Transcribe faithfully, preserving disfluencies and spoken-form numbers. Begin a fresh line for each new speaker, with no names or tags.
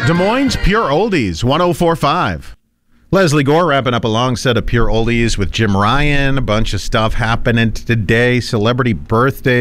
Des Moines Pure Oldies, one oh four point five. Leslie Gore wrapping up a long set of Pure Oldies with Jim Ryan. A bunch of stuff happening today. Celebrity birthdays.